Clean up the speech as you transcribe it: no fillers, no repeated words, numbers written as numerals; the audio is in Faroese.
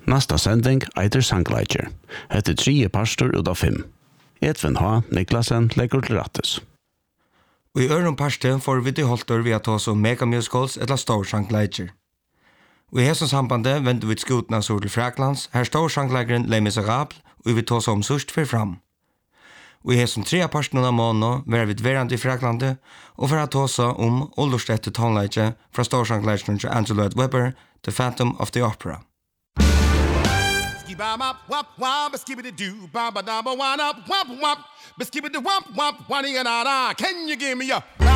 Nästa sending eiter Sangleicher. Hette 3 pastor ut av 5. Edvin H. Niklasen legger til rattes. Og i øren parsten får vi til holder vi at oss om megamusicals eller storsangleicher. Og i hessens sambande venter vi til skutene sur til Fraklands, her storsangleikeren Les Miserables, og vi tar oss om sørst for fram. Og i hessens 3 parsten av måneden vil vi verande i Fraklande, og for å ta oss om Olderstette tonleikje fra storsangleikeren til Angelo Webber til Phantom of the Opera. Bam up wop wop skibidi doo ba ba da ba one up wop wop skibidi wop wop one and can you give me a